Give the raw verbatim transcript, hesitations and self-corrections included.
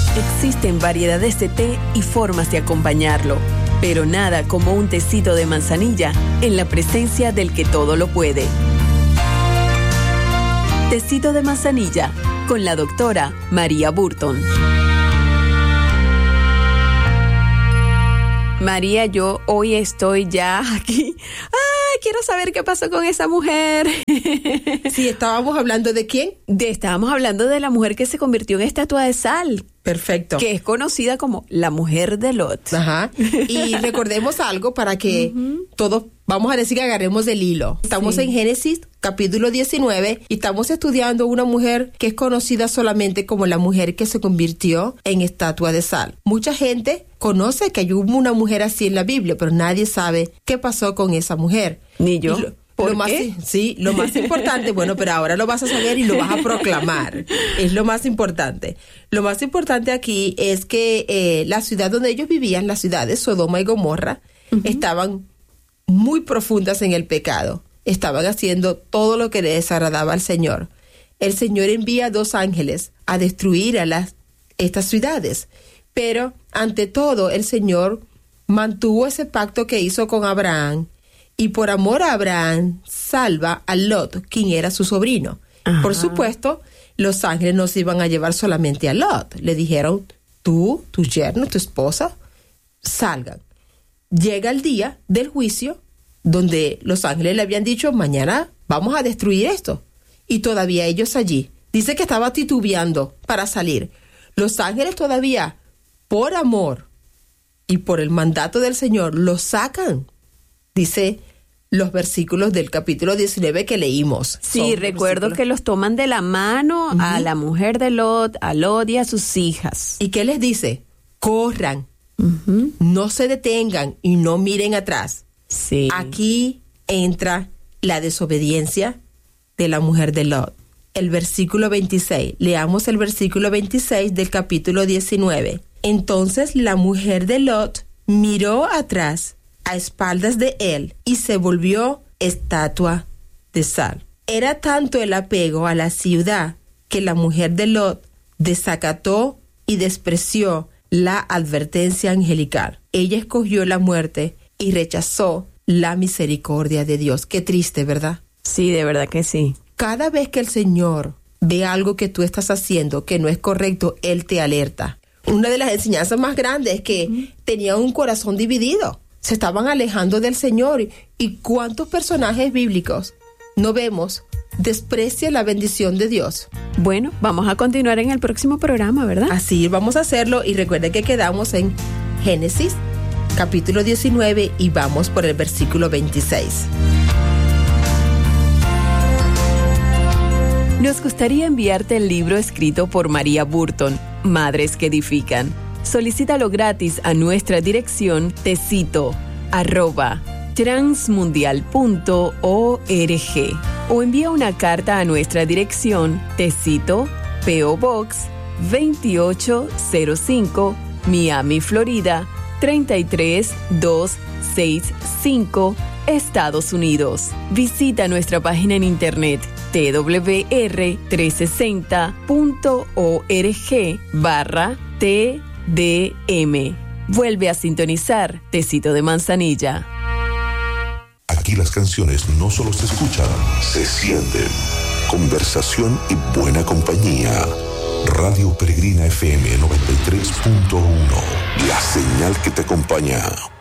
Existen variedades de té y formas de acompañarlo, pero nada como un tecito de manzanilla en la presencia del que todo lo puede. Tecito de manzanilla con la doctora María Burton. María, yo hoy estoy ya aquí. ¡Ay, quiero saber qué pasó con esa mujer! Sí, estábamos hablando de quién. De, estábamos hablando de la mujer que se convirtió en estatua de sal. Perfecto. Que es conocida como la mujer de Lot. Ajá. Y recordemos algo para que uh-huh. todos, vamos a decir que agarremos el hilo. Estamos sí. en Génesis, capítulo diecinueve, y estamos estudiando una mujer que es conocida solamente como la mujer que se convirtió en estatua de sal. Mucha gente conoce que hay una mujer así en la Biblia, pero nadie sabe qué pasó con esa mujer. Ni yo. Lo, ¿Por lo más, qué? Sí, lo más importante, bueno, pero ahora lo vas a saber y lo vas a proclamar. Es lo más importante. Lo más importante aquí es que eh, la ciudad donde ellos vivían, la ciudad de Sodoma y Gomorra, uh-huh. estaban muy profundas en el pecado. Estaban haciendo todo lo que le desagradaba al Señor. El Señor envía dos ángeles a destruir a las, estas ciudades. Pero, ante todo, el Señor mantuvo ese pacto que hizo con Abraham. Y por amor a Abraham, salva a Lot, quien era su sobrino. Ajá. Por supuesto, los ángeles no se iban a llevar solamente a Lot. Le dijeron, tú, tu yerno, tu esposa, salgan. Llega el día del juicio, donde los ángeles le habían dicho, mañana vamos a destruir esto. Y todavía ellos allí. Dice que estaba titubeando para salir. Los ángeles todavía, por amor y por el mandato del Señor, los sacan. Dice los versículos del capítulo diecinueve que leímos. Sí, recuerdo versículos. Que los toman de la mano uh-huh. a la mujer de Lot, a Lot y a sus hijas. ¿Y qué les dice? Corran, uh-huh. no se detengan y no miren atrás. Sí. Aquí entra la desobediencia de la mujer de Lot. El versículo veintiséis. Leamos el versículo veintiséis del capítulo diecinueve. Entonces la mujer de Lot miró atrás a espaldas de él y se volvió estatua de sal. Era tanto el apego a la ciudad que la mujer de Lot desacató y despreció la advertencia angelical. Ella escogió la muerte y rechazó la misericordia de Dios. Qué triste, ¿verdad? Sí, de verdad que sí. Cada vez que el Señor ve algo que tú estás haciendo que no es correcto, Él te alerta. Una de las enseñanzas más grandes es que uh-huh. tenían un corazón dividido. Se estaban alejando del Señor. ¿Y cuántos personajes bíblicos no vemos desprecian la bendición de Dios? Bueno, vamos a continuar en el próximo programa, ¿verdad? Así vamos a hacerlo. Y recuerde que quedamos en Génesis, capítulo diecinueve, y vamos por el versículo veintiséis. Nos gustaría enviarte el libro escrito por María Burton, Madres que Edifican. Solicítalo gratis a nuestra dirección tecito arroba transmundial punto org o envía una carta a nuestra dirección Tecito, P O Box veintiocho cero cinco, Miami, Florida treinta y tres mil doscientos sesenta y cinco, Estados Unidos. Visita nuestra página en internet t w r trescientos sesenta punto org barra t D M. Vuelve a sintonizar Tecito de Manzanilla. Aquí las canciones no solo se escuchan, se sienten. Conversación y buena compañía. Radio Peregrina F M noventa y tres punto uno. La señal que te acompaña.